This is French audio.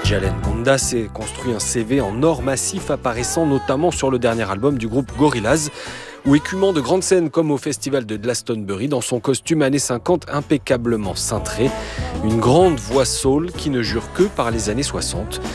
Jalen Fonda s'est construit un CV en or massif apparaissant notamment sur le dernier album du groupe Gorillaz, ou écumant de grandes scènes comme au festival de Glastonbury dans son costume années 50 impeccablement cintré. Une grande voix soul qui ne jure que par les années 60.